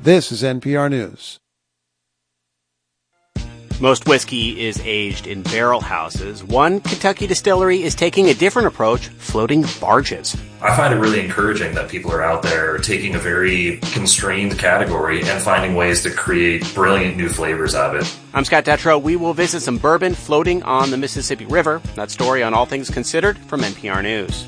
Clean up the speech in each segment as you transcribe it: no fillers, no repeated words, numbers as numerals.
This is NPR News. Most whiskey is aged in barrel houses. One Kentucky distillery is taking a different approach, floating barges. I find it really encouraging that people are out there taking a very constrained category and finding ways to create brilliant new flavors out of it. I'm Scott Detrow. We will visit some bourbon floating on the Mississippi River. That story on All Things Considered from NPR News.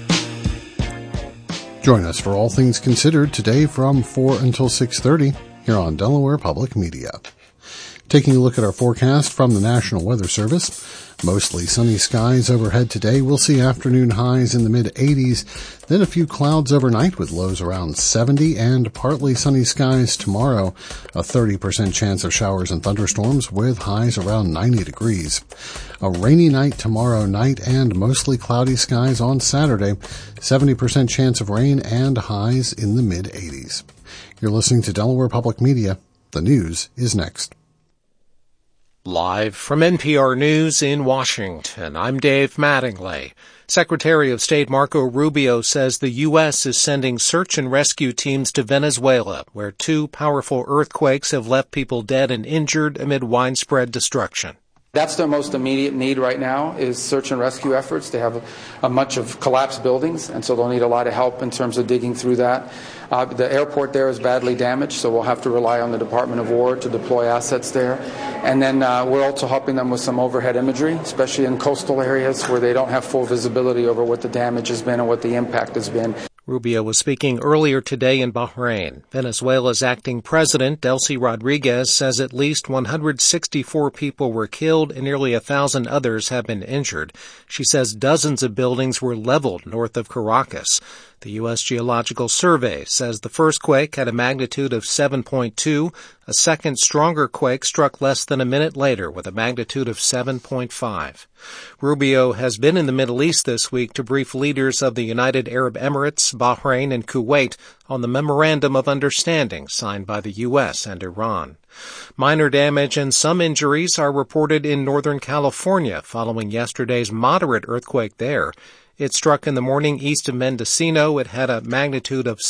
Join us for All Things Considered today from 4 until 6:30 here on Delaware Public Media. Taking a look at our forecast from the National Weather Service. Mostly sunny skies overhead today. We'll see afternoon highs in the mid-80s, then a few clouds overnight with lows around 70, and partly sunny skies tomorrow. A 30% chance of showers and thunderstorms with highs around 90 degrees. A rainy night tomorrow night and mostly cloudy skies on Saturday. 70% chance of rain and highs in the mid-80s. You're listening to Delaware Public Media. The news is next. Live from NPR News in Washington, I'm Dave Mattingly. Secretary of State Marco Rubio says the U.S. is sending search and rescue teams to Venezuela, where two powerful earthquakes have left people dead and injured amid widespread destruction. That's their most immediate need right now is search and rescue efforts. They have a much of collapsed buildings, and so they'll need a lot of help in terms of digging through that. The airport there is badly damaged, so we'll have to rely on the Department of War to deploy assets there. And then we're also helping them with some overhead imagery, especially in coastal areas where they don't have full visibility over what the damage has been and what the impact has been. Rubio was speaking earlier today in Bahrain. Venezuela's acting president, Delcy Rodriguez, says at least 164 people were killed and nearly 1,000 others have been injured. She says dozens of buildings were leveled north of Caracas. The U.S. Geological Survey says the first quake had a magnitude of 7.2. A second, stronger quake struck less than a minute later with a magnitude of 7.5. Rubio has been in the Middle East this week to brief leaders of the United Arab Emirates, Bahrain, and Kuwait on the Memorandum of Understanding signed by the U.S. and Iran. Minor damage and some injuries are reported in Northern California following yesterday's moderate earthquake there. It struck in the morning east of Mendocino. It had a magnitude of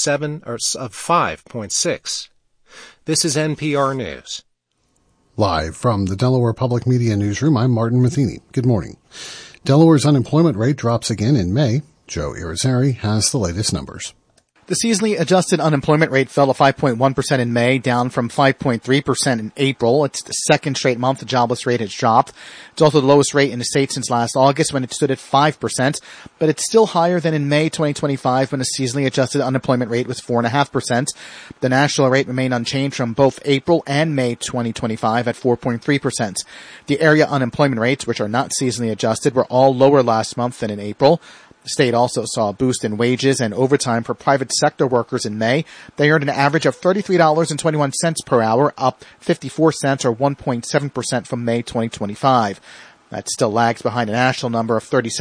5.6. This is NPR News. Live from the Delaware Public Media Newsroom, I'm Martin Matheny. Good morning. Delaware's unemployment rate drops again in May. Joe Irizarry has the latest numbers. The seasonally adjusted unemployment rate fell to 5.1% in May, down from 5.3% in April. It's the second straight month the jobless rate has dropped. It's also the lowest rate in the state since last August when it stood at 5%, but it's still higher than in May 2025 when the seasonally adjusted unemployment rate was 4.5%. The national rate remained unchanged from both April and May 2025 at 4.3%. The area unemployment rates, which are not seasonally adjusted, were all lower last month than in April. The state also saw a boost in wages and overtime for private sector workers in May. They earned an average of $33.21 per hour, up 54 cents or 1.7% from May 2025. That still lags behind a national number of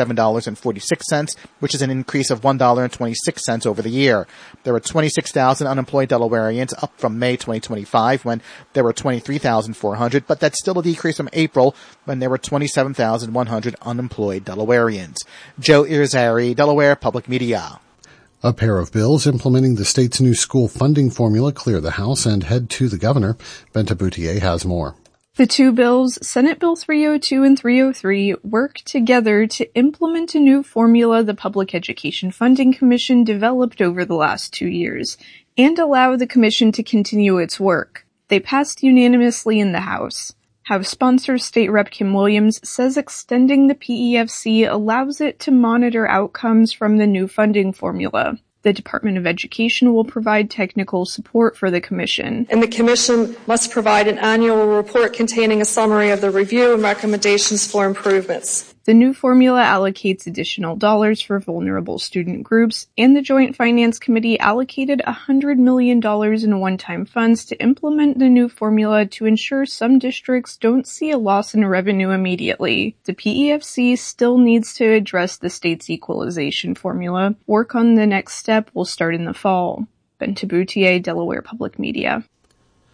$37.46, which is an increase of $1.26 over the year. There were 26,000 unemployed Delawareans, up from May 2025 when there were 23,400, but that's still a decrease from April when there were 27,100 unemployed Delawareans. Joe Irizarry, Delaware Public Media. A pair of bills implementing the state's new school funding formula clear the House and head to the governor. Benta Boutier has more. The two bills, Senate Bill 302 and 303, work together to implement a new formula the Public Education Funding Commission developed over the last 2 years and allow the commission to continue its work. They passed unanimously in the House. House sponsor State Rep. Kim Williams says extending the PEFC allows it to monitor outcomes from the new funding formula. The Department of Education will provide technical support for the Commission. And the Commission must provide an annual report containing a summary of the review and recommendations for improvements. The new formula allocates additional dollars for vulnerable student groups, and the Joint Finance Committee allocated $100 million in one-time funds to implement the new formula to ensure some districts don't see a loss in revenue immediately. The PEFC still needs to address the state's equalization formula. Work on the next step will start in the fall. Benta Boutier, Delaware Public Media.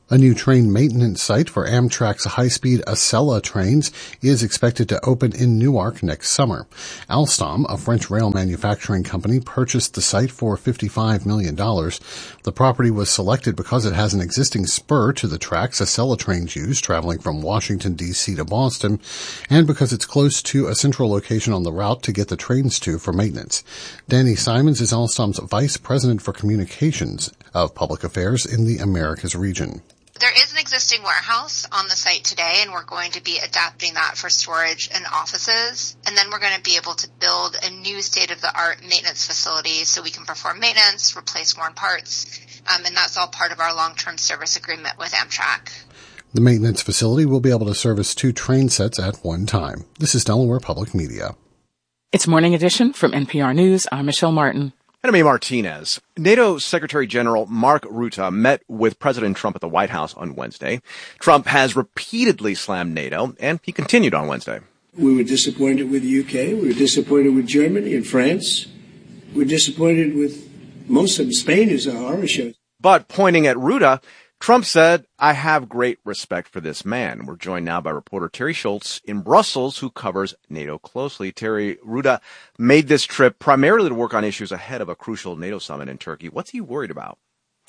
A new train maintenance site for Amtrak's high-speed Acela trains is expected to open in Newark next summer. Alstom, a French rail manufacturing company, purchased the site for $55 million. The property was selected because it has an existing spur to the tracks Acela trains use traveling from Washington, D.C. to Boston, and because it's close to a central location on the route to get the trains to for maintenance. Danny Simons is Alstom's Vice President for Communications of Public Affairs in the Americas region. There is an existing warehouse on the site today, and we're going to be adapting that for storage and offices. And then we're going to be able to build a new state-of-the-art maintenance facility so we can perform maintenance, replace worn parts, and that's all part of our long-term service agreement with Amtrak. The maintenance facility will be able to service 2 train sets at one time. This is Delaware Public Media. It's Morning Edition from NPR News. I'm Michelle Martin. And I'm A. Martinez. NATO Secretary General Mark Rutte met with President Trump at the White House on Wednesday. Trump has repeatedly slammed NATO, and he continued on Wednesday. We were disappointed with the UK. We were disappointed with Germany and France. We were disappointed with most of them. Spain is a horror show. But pointing at Rutte, Trump said, "I have great respect for this man." We're joined now by reporter Terry Schultz in Brussels, who covers NATO closely. Terry, Rutte made this trip primarily to work on issues ahead of a crucial NATO summit in Turkey. What's he worried about?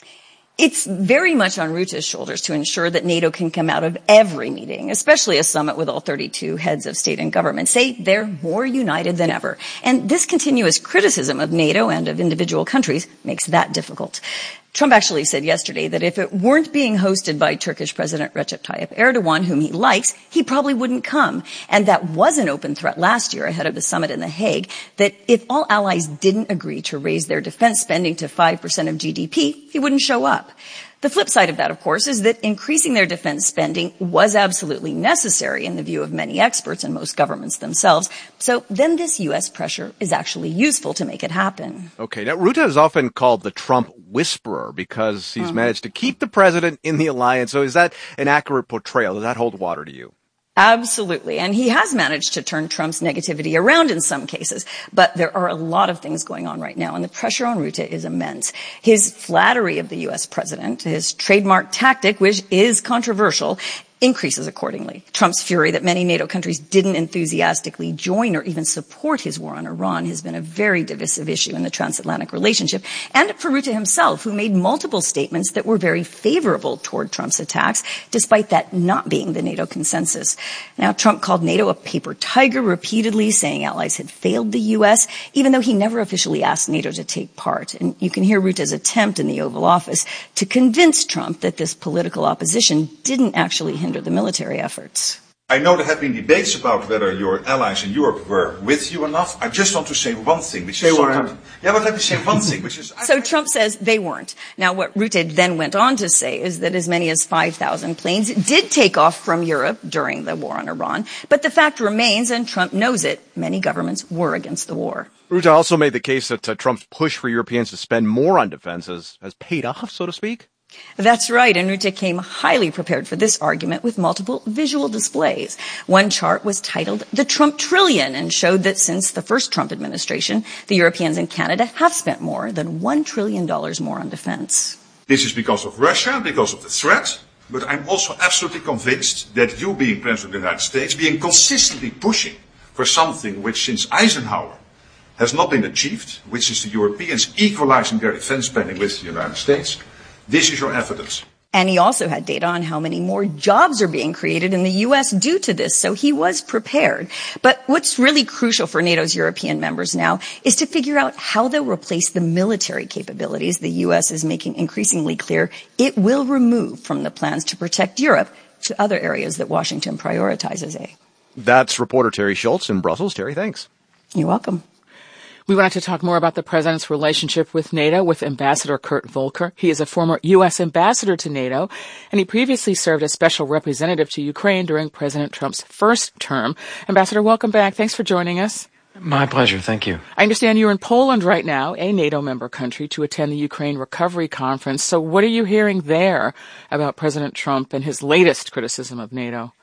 It's very much on Rutte's shoulders to ensure that NATO can come out of every meeting, especially a summit with all 32 heads of state and government, say they're more united than ever. And this continuous criticism of NATO and of individual countries makes that difficult. Trump actually said yesterday that if it weren't being hosted by Turkish President Recep Tayyip Erdogan, whom he likes, he probably wouldn't come. And that was an open threat last year ahead of the summit in The Hague, that if all allies didn't agree to raise their defense spending to 5% of GDP, he wouldn't show up. The flip side of that, of course, is that increasing their defense spending was absolutely necessary in the view of many experts and most governments themselves. So then this U.S. pressure is actually useful to make it happen. Okay. Now, Rutte is often called the Trump whisperer because he's managed to keep the president in the alliance. So is that an accurate portrayal? Does that hold water to you? Absolutely. And he has managed to turn Trump's negativity around in some cases. But there are a lot of things going on right now, and the pressure on Rutte is immense. His flattery of the U.S. president, his trademark tactic, which is controversial, increases accordingly. Trump's fury that many NATO countries didn't enthusiastically join or even support his war on Iran has been a very divisive issue in the transatlantic relationship. And for Rutte himself, who made multiple statements that were very favorable toward Trump's attacks, despite that not being the NATO consensus. Now, Trump called NATO a paper tiger repeatedly, saying allies had failed the U.S., even though he never officially asked NATO to take part. And you can hear Rutte's attempt in the Oval Office to convince Trump that this political opposition didn't actually hinder the military efforts. I know there have been debates about whether your allies in Europe were with you enough. I just want to say one thing, which is sometimes... Yeah, but let me say one thing, which is... So Trump says they weren't. Now, what Rutte then went on to say is that as many as 5,000 planes did take off from Europe during the war on Iran. But the fact remains, and Trump knows it, many governments were against the war. Rutte also made the case that Trump's push for Europeans to spend more on defense has paid off, so to speak. That's right, and Rutte came highly prepared for this argument with multiple visual displays. One chart was titled The Trump Trillion and showed that since the first Trump administration, the Europeans and Canada have spent more than $1 trillion more on defense. This is because of Russia, because of the threat, but I'm also absolutely convinced that you being President of the United States, being consistently pushing for something which since Eisenhower has not been achieved, which is the Europeans equalizing their defense spending with the United States. This is your evidence. And he also had data on how many more jobs are being created in the U.S. due to this, so he was prepared. But what's really crucial for NATO's European members now is to figure out how they'll replace the military capabilities the U.S. is making increasingly clear it will remove from the plans to protect Europe to other areas that Washington prioritizes. That's reporter Terry Schultz in Brussels. Terry, thanks. You're welcome. We wanted to talk more about the president's relationship with NATO with Ambassador Kurt Volker. He is a former U.S. ambassador to NATO, and he previously served as special representative to Ukraine during President Trump's first term. Ambassador, welcome back. Thanks for joining us. My pleasure. Thank you. I understand you're in Poland right now, a NATO member country, to attend the Ukraine Recovery Conference. So what are you hearing there about President Trump and his latest criticism of NATO?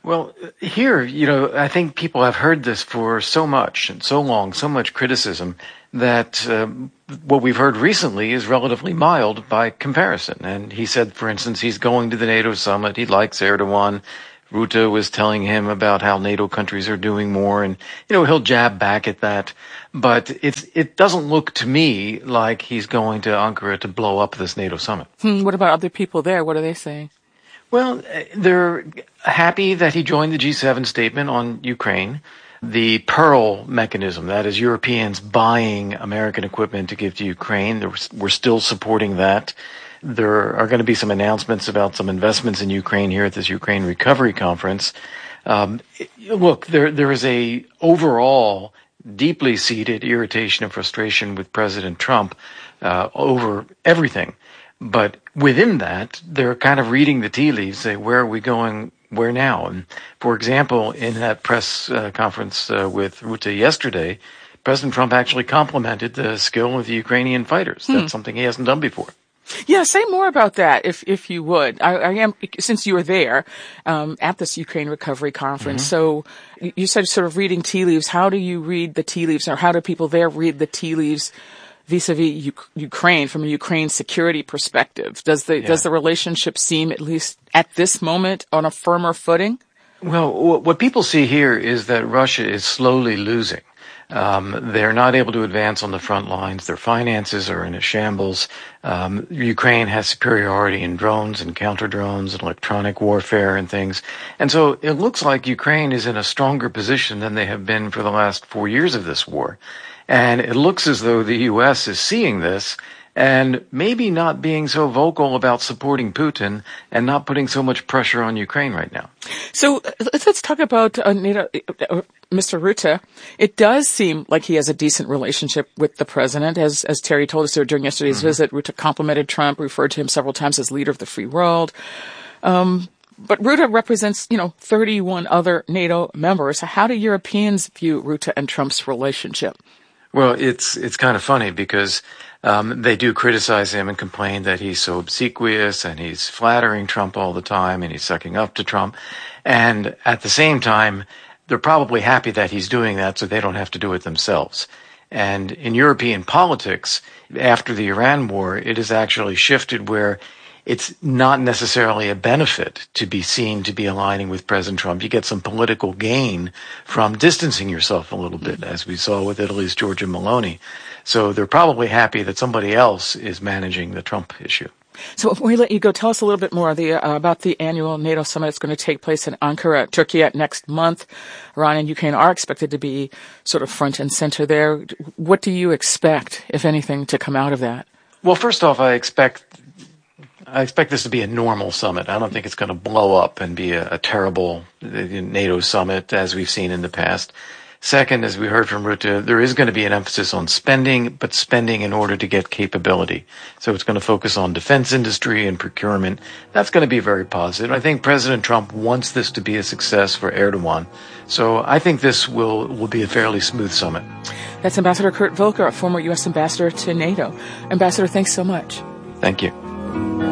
Well, here, I think people have heard this for so much and so long, so much criticism that what we've heard recently is relatively mild by comparison. And he said, for instance, he's going to the NATO summit. He likes Erdogan. Rutte was telling him about how NATO countries are doing more, and he'll jab back at that. But it doesn't look to me like he's going to Ankara to blow up this NATO summit. What about other people there? What are they saying? Well, they're happy that he joined the G7 statement on Ukraine. The Pearl mechanism, that is Europeans buying American equipment to give to Ukraine, we're still supporting that. There are going to be some announcements about some investments in Ukraine here at this Ukraine Recovery Conference. Look, there is a overall deeply seated irritation and frustration with President Trump over everything. But within that, they're kind of reading the tea leaves, say, where are we going, where now? And for example, in that press conference with Rutte yesterday, President Trump actually complimented the skill of the Ukrainian fighters. That's something he hasn't done before. Yeah, say more about that, if you would. I am, since you were there at this Ukraine Recovery Conference. So you said sort of reading tea leaves. How do you read the tea leaves, or how do people there read the tea leaves vis-a-vis Ukraine from a Ukraine security perspective? Does the relationship seem, at least at this moment, on a firmer footing? Well, what people see here is that Russia is slowly losing. They're not able to advance on the front lines. Their finances are in a shambles. Ukraine has superiority in drones and counter drones and electronic warfare and things. And so it looks like Ukraine is in a stronger position than they have been for the last 4 years of this war. And it looks as though the U.S. is seeing this and maybe not being so vocal about supporting Putin and not putting so much pressure on Ukraine right now. So let's talk about Mr. Rutte. It does seem like he has a decent relationship with the president. As Terry told us during yesterday's visit, Rutte complimented Trump, referred to him several times as leader of the free world. But Rutte represents, 31 other NATO members. How do Europeans view Rutte and Trump's relationship? Well, it's kind of funny because they do criticize him and complain that he's so obsequious and he's flattering Trump all the time and he's sucking up to Trump. And at the same time, they're probably happy that he's doing that so they don't have to do it themselves. And in European politics, after the Iran war, it has actually shifted where it's not necessarily a benefit to be seen to be aligning with President Trump. You get some political gain from distancing yourself a little bit, as we saw with Italy's Giorgia Meloni. So they're probably happy that somebody else is managing the Trump issue. So before we let you go, tell us a little bit more about the annual NATO summit that's going to take place in Ankara, Turkey next month. Iran and Ukraine are expected to be sort of front and center there. What do you expect, if anything, to come out of that? Well, first off, I expect this to be a normal summit. I don't think it's going to blow up and be a terrible NATO summit as we've seen in the past. Second, as we heard from Rutte, there is going to be an emphasis on spending, but spending in order to get capability. So it's going to focus on defense industry and procurement. That's going to be very positive. I think President Trump wants this to be a success for Erdogan. So I think this will be a fairly smooth summit. That's Ambassador Kurt Volker, a former U.S. ambassador to NATO. Ambassador, thanks so much. Thank you.